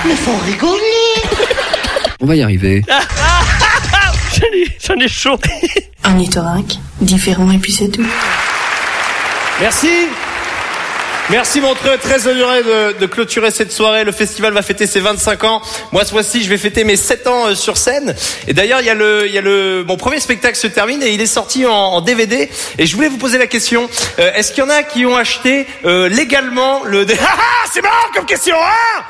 Mais faut rigoler. On va y arriver. J'en ai chaud. Un ornithorynque, différent et puis c'est tout. Merci Montreux, très honoré de clôturer cette soirée. Le festival va fêter ses 25 ans. Moi, ce mois-ci, je vais fêter mes 7 ans sur scène. Et d'ailleurs, mon premier spectacle se termine et il est sorti en DVD. Et je voulais vous poser la question. Est-ce qu'il y en a qui ont acheté légalement le... c'est marrant comme question, hein?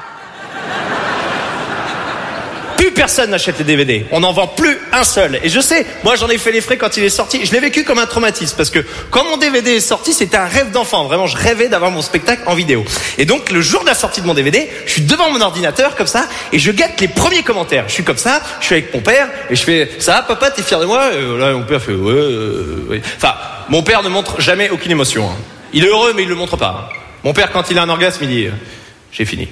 Plus personne n'achète les DVD. On n'en vend plus un seul. Et je sais, moi j'en ai fait les frais quand il est sorti. Je l'ai vécu comme un traumatisme parce que quand mon DVD est sorti, c'était un rêve d'enfant. Vraiment, je rêvais d'avoir mon spectacle en vidéo. Et donc, le jour de la sortie de mon DVD, je suis devant mon ordinateur comme ça et je guette les premiers commentaires. Je suis comme ça, je suis avec mon père et je fais « Ça va papa, t'es fier de moi ?» Là, mon père fait « Ouais. » Enfin, mon père ne montre jamais aucune émotion. Hein. Il est heureux, mais il le montre pas. Hein. Mon père, quand il a un orgasme, il dit « J'ai fini. »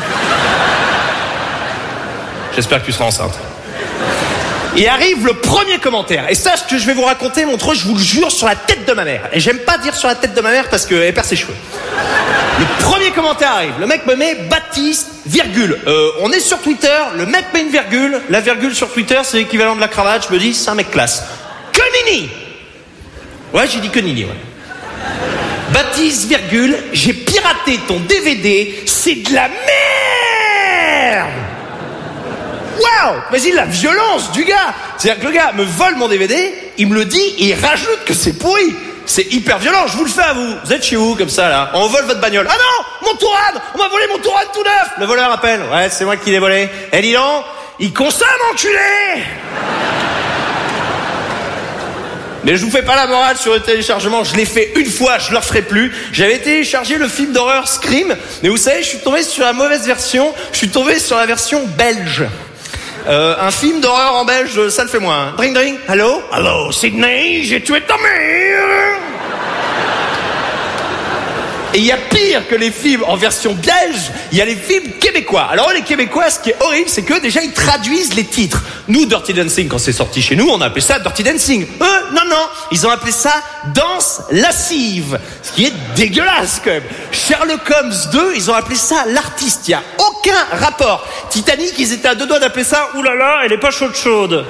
J'espère que tu seras enceinte. Et arrive le premier commentaire. Et ça, ce que je vais vous raconter, Montreux, je vous le jure, sur la tête de ma mère. Et j'aime pas dire sur la tête de ma mère parce qu'elle perd ses cheveux. Le premier commentaire arrive. Le mec me met Baptiste, virgule. On est sur Twitter, le mec met une virgule. La virgule sur Twitter, c'est l'équivalent de la cravate. Je me dis, c'est un mec classe. Que nini. Ouais, j'ai dit que nini, ouais. Baptiste, virgule, j'ai piraté ton DVD, c'est de la merde. Waouh! Vas-y, la violence du gars! C'est-à-dire que le gars me vole mon DVD, il me le dit et il rajoute que c'est pourri. C'est hyper violent, je vous le fais à vous. Vous êtes chez vous, comme ça, là. On vole votre bagnole. Ah non! Mon Touran! On m'a volé mon Touran tout neuf! Le voleur appelle. Ouais, c'est moi qui l'ai volé. Eh, dis donc, il consomme, enculé! Mais je vous fais pas la morale sur le téléchargement, je l'ai fait une fois, je le referai plus. J'avais téléchargé le film d'horreur Scream, mais vous savez, je suis tombé sur la mauvaise version, je suis tombé sur la version belge. Un film d'horreur en belge, ça le fait moins. Dring dring, allô? Allô, Sydney, j'ai tué ta mère. Et il y a pire que les films en version belge, il y a les films québécois. Alors les Québécois, ce qui est horrible, c'est que déjà ils traduisent les titres. Nous, Dirty Dancing, quand c'est sorti chez nous, on a appelé ça Dirty Dancing. Non, ils ont appelé ça Danse lascive, ce qui est dégueulasse quand même. Sherlock Holmes 2, ils ont appelé ça L'artiste. Il n'y a aucun rapport. Titanic, ils étaient à deux doigts d'appeler ça oulala, elle est pas chaude.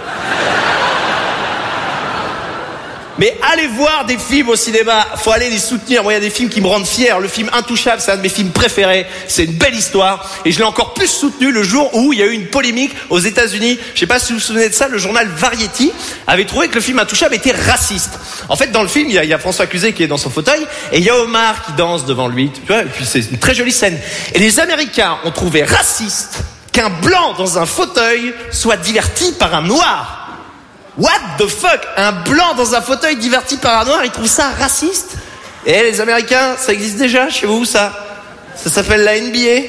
Mais allez voir des films au cinéma, faut aller les soutenir. Moi, il y a des films qui me rendent fier. Le film Intouchable, c'est un de mes films préférés. C'est une belle histoire. Et je l'ai encore plus soutenu le jour où il y a eu une polémique aux États-Unis. Je sais pas si vous vous souvenez de ça. Le journal Variety avait trouvé que le film Intouchable était raciste. En fait, dans le film, il y a François Cluzet qui est dans son fauteuil et il y a Omar qui danse devant lui. Tu vois, et puis c'est une très jolie scène. Et les Américains ont trouvé raciste qu'un blanc dans un fauteuil soit diverti par un noir. What the fuck? Un blanc dans un fauteuil diverti par un noir, ils trouvent ça raciste? Et les Américains, ça existe déjà chez vous, ça? Ça s'appelle la NBA.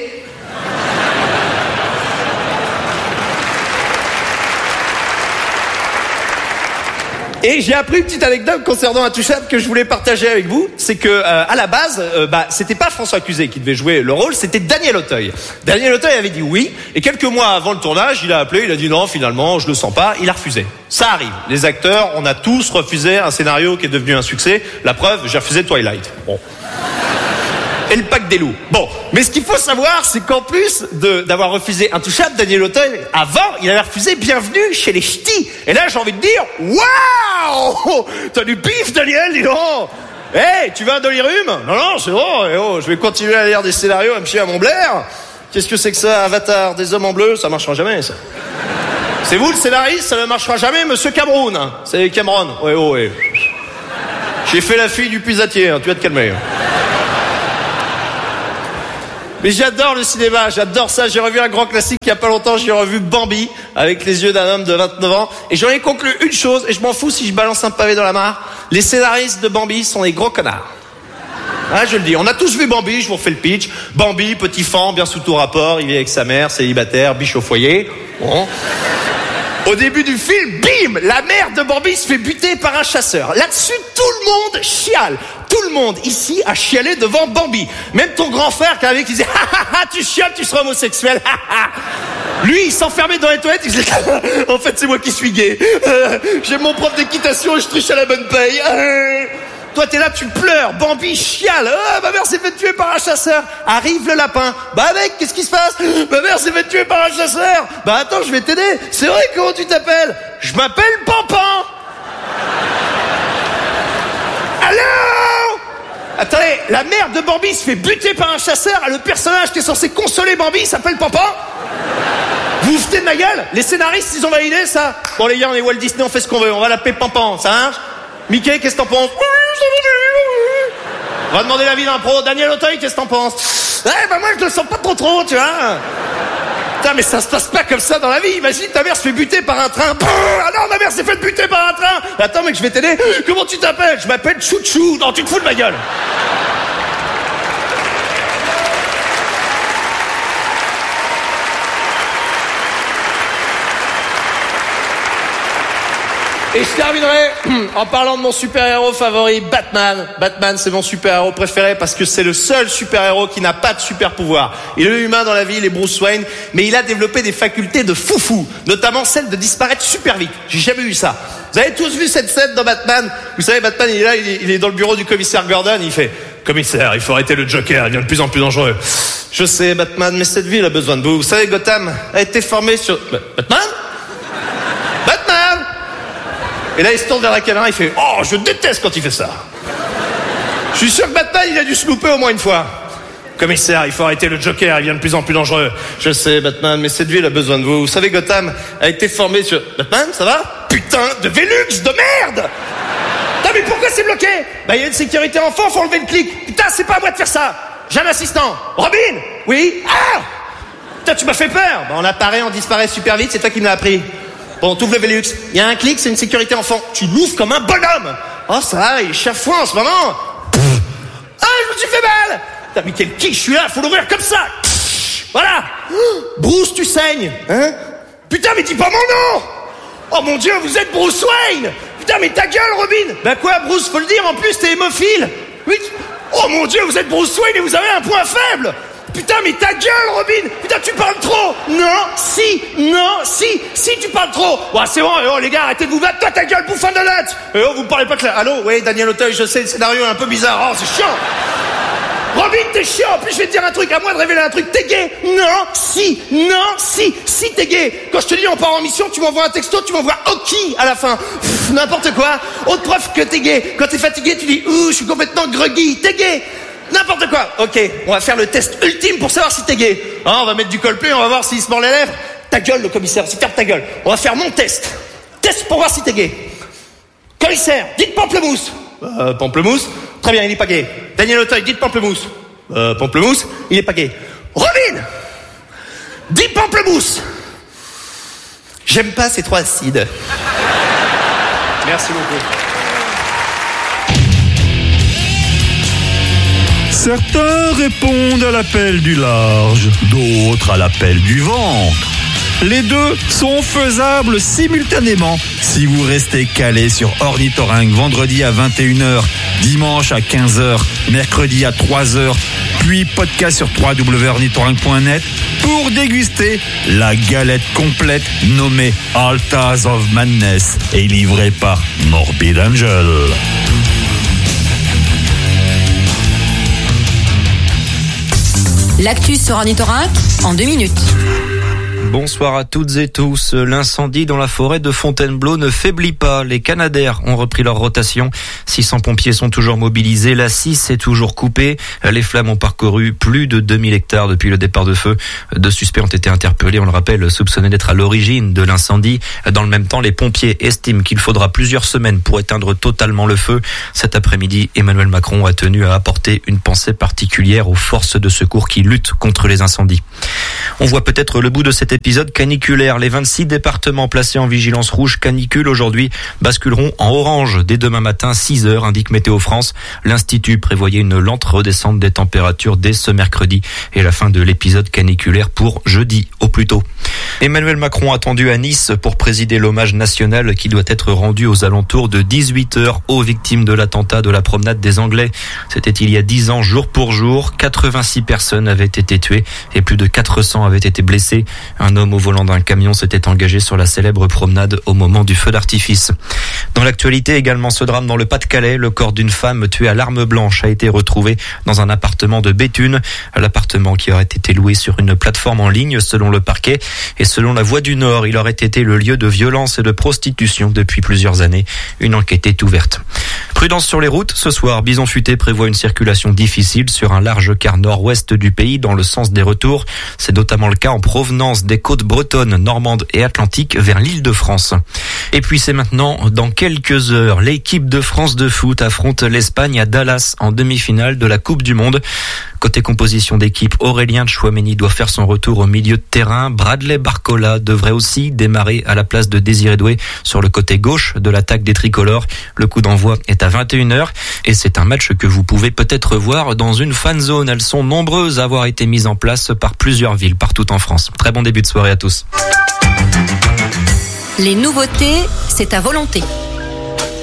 Et j'ai appris une petite anecdote concernant Intouchable que je voulais partager avec vous. C'est que à la base, c'était pas François Cluzet qui devait jouer le rôle, c'était Daniel Auteuil. Daniel Auteuil avait dit oui, et quelques mois avant le tournage, il a appelé, il a dit non, finalement, je le sens pas, il a refusé. Ça arrive. Les acteurs, on a tous refusé un scénario qui est devenu un succès. La preuve, j'ai refusé Twilight. Bon. Et le Pack des loups. Bon, mais ce qu'il faut savoir, c'est qu'en plus d'avoir refusé Intouchable, Daniel Auteuil, avant, il avait refusé Bienvenue chez les Ch'tis. Et là, j'ai envie de dire, waouh, t'as du pif, Daniel, dis donc. Hey, tu veux un dolirum? Non, c'est bon. Je vais continuer à lire des scénarios, à me chier à mon Blair. Qu'est-ce que c'est que ça, Avatar, des hommes en bleu? Ça marchera jamais, ça. C'est vous le scénariste? Ça ne marchera jamais, monsieur Cameroun. C'est Cameron. Ouais. J'ai fait la fille du puisatier, hein, tu vas te calmer. Mais j'adore le cinéma, j'adore ça. J'ai revu un grand classique il y a pas longtemps, j'ai revu Bambi avec les yeux d'un homme de 29 ans. Et j'en ai conclu une chose, et je m'en fous si je balance un pavé dans la mare. Les scénaristes de Bambi sont des gros connards. Ah, je le dis. On a tous vu Bambi, je vous refais le pitch. Bambi, petit fan, bien sous tout rapport, il vit avec sa mère, célibataire, biche au foyer. Bon. Au début du film, bim, la mère de Bambi se fait buter par un chasseur. Là-dessus, tout le monde chiale. Tout le monde ici a chialé devant Bambi. Même ton grand frère qui avait qui disait tu chiales, tu seras homosexuel. Lui, il s'enfermait dans les toilettes, il disait en fait, c'est moi qui suis gay. J'ai mon prof d'équitation et je triche à la bonne paye. Toi, t'es là, tu pleures. Bambi chiale. Oh, ma mère s'est fait tuer par un chasseur. Arrive le lapin. Bah mec, qu'est-ce qui se passe? Ma mère s'est fait tuer par un chasseur. Bah attends, je vais t'aider. C'est vrai, comment tu t'appelles? Je m'appelle Pampan. Allô? Attendez, la mère de Bambi se fait buter par un chasseur. Le personnage qui est censé consoler Bambi s'appelle Pampan. Vous vous foutez de ma gueule? Les scénaristes, ils ont validé ça? Bon les gars, on est Walt Disney, on fait ce qu'on veut. On va l'appeler Pampan, ça marche? Mickey, qu'est-ce que t'en penses? On va demander l'avis d'un pro. Daniel Auteuil, qu'est-ce que t'en penses? Bah moi je le sens pas trop, tu vois. Putain, mais ça se passe pas comme ça dans la vie. Imagine, ta mère se fait buter par un train. Ah non, ma mère s'est fait buter par un train. Attends mec, je vais t'aider. Comment tu t'appelles? Je m'appelle Chouchou. Non, tu te fous de ma gueule. Et je terminerai en parlant de mon super-héros favori, Batman. Batman, c'est mon super-héros préféré parce que c'est le seul super-héros qui n'a pas de super-pouvoir. Il est humain dans la vie, il est Bruce Wayne, mais il a développé des facultés de foufou, notamment celle de disparaître super vite. J'ai jamais vu ça. Vous avez tous vu cette scène dans Batman? Vous savez, Batman, il est là, il est dans le bureau du commissaire Gordon, il fait « Commissaire, il faut arrêter le Joker, il devient de plus en plus dangereux. » Je sais, Batman, mais cette ville a besoin de vous. Vous savez, Gotham a été formé sur... Batman? Et là, il se tourne vers la caméra, il fait « Oh, je déteste quand il fait ça !» Je suis sûr que Batman, il a dû se louper au moins une fois. Commissaire, il faut arrêter le Joker, il devient de plus en plus dangereux. Je sais, Batman, mais cette ville a besoin de vous. Vous savez, Gotham a été formé sur... Batman, ça va? Putain de Velux de merde! Putain, mais pourquoi c'est bloqué? Bah, il y a une sécurité enfant, faut enlever le clic. Putain, c'est pas à moi de faire ça. J'ai un assistant. Robin? Oui? Ah! Putain, tu m'as fait peur. Bah, on apparaît, on disparaît super vite, c'est toi qui me l'as appris. Bon, t'ouvres le Velux, il y a un clic, c'est une sécurité enfant. Tu l'ouvres comme un bonhomme. Oh, ça va, il chafouin en ce moment. Ah, je me suis fait mal. Putain, mais quel kick je suis là, faut l'ouvrir comme ça. Voilà. Bruce, tu saignes. Hein? Putain, mais dis pas mon nom. Oh mon Dieu, vous êtes Bruce Wayne. Putain, mais ta gueule, Robin. Bah quoi, Bruce, faut le dire, en plus, t'es hémophile. Oui. Oh mon Dieu, vous êtes Bruce Wayne et vous avez un point faible. Putain, mais ta gueule, Robin. Putain, tu parles trop. Non, si, tu parles trop. Ouais, c'est bon, oh les gars, arrêtez de vous battre. Toi, ta gueule, bouffon de lutte. Oh, vous parlez pas clair. Allô? Oui, Daniel Auteuil, je sais, le scénario est un peu bizarre. Oh, c'est chiant. Robin, t'es chiant. En plus, je vais te dire un truc, à moi de révéler un truc. T'es gay? Non, si, t'es gay. Quand je te dis on part en mission, tu m'envoies un texto, tu m'envoies hockey à la fin. N'importe quoi. Autre preuve que t'es gay. Quand t'es fatigué, tu dis, ouh, je suis complètement groggy. T'es gay. N'importe quoi. Ok, on va faire le test ultime pour savoir si t'es gay. Hein, on va mettre du Coldplay, on va voir s'il se mord les lèvres. Ta gueule, le commissaire, ferme ta gueule. On va faire mon test. Test pour voir si t'es gay. Commissaire, dites pamplemousse. Pamplemousse. Très bien, il n'est pas gay. Daniel Auteuil, dites pamplemousse. Pamplemousse, il n'est pas gay. Robin, dis pamplemousse. J'aime pas ces trois acides. Merci beaucoup. Certains répondent à l'appel du large, d'autres à l'appel du ventre. Les deux sont faisables simultanément si vous restez calé sur Ornithorynque vendredi à 21h, dimanche à 15h, mercredi à 3h, puis podcast sur www.ornithorynque.net pour déguster la galette complète nommée Altars of Madness et livrée par Morbid Angel. L'actu sur Ornithorynque en 2 minutes. Bonsoir à toutes et tous. L'incendie dans la forêt de Fontainebleau ne faiblit pas. Les Canadaires ont repris leur rotation. 600 pompiers sont toujours mobilisés. La 6 est toujours coupée. Les flammes ont parcouru plus de 2000 hectares depuis le départ de feu. 2 suspects ont été interpellés, on le rappelle, soupçonnés d'être à l'origine de l'incendie. Dans le même temps, les pompiers estiment qu'il faudra plusieurs semaines pour éteindre totalement le feu. Cet après-midi, Emmanuel Macron a tenu à apporter une pensée particulière aux forces de secours qui luttent contre les incendies. On voit peut-être le bout de cet épisode caniculaire. Les 26 départements placés en vigilance rouge canicule aujourd'hui basculeront en orange dès demain matin 6h, indique Météo France. L'Institut prévoyait une lente redescente des températures dès ce mercredi et la fin de l'épisode caniculaire pour jeudi au plus tôt. Emmanuel Macron attendu à Nice pour présider l'hommage national qui doit être rendu aux alentours de 18h aux victimes de l'attentat de la promenade des Anglais. C'était il y a 10 ans, jour pour jour. 86 personnes avaient été tuées et plus de 400 avaient été blessées. Un homme au volant d'un camion s'était engagé sur la célèbre promenade au moment du feu d'artifice. Dans l'actualité également, ce drame dans le Pas-de-Calais. Le corps d'une femme tuée à l'arme blanche a été retrouvé dans un appartement de Béthune. L'appartement qui aurait été loué sur une plateforme en ligne selon le parquet. Et selon la Voix du Nord, il aurait été le lieu de violence et de prostitution depuis plusieurs années. Une enquête est ouverte. Prudence sur les routes. Ce soir, Bison Futé prévoit une circulation difficile sur un large quart nord-ouest du pays dans le sens des retours. C'est notamment le cas en provenance des côtes bretonnes, normandes et atlantiques vers l'Île-de-France. Et puis c'est maintenant, dans quelques heures, l'équipe de France de foot affronte l'Espagne à Dallas en demi-finale de la Coupe du Monde. Côté composition d'équipe, Aurélien Tchouaméni doit faire son retour au milieu de terrain. Bradley Barcola devrait aussi démarrer à la place de Désiré Doué sur le côté gauche de l'attaque des tricolores. Le coup d'envoi est à 21h et c'est un match que vous pouvez peut-être voir dans une fan zone. Elles sont nombreuses à avoir été mises en place par plusieurs villes partout en France. Très bon début de soirée à tous. Les nouveautés, c'est à volonté.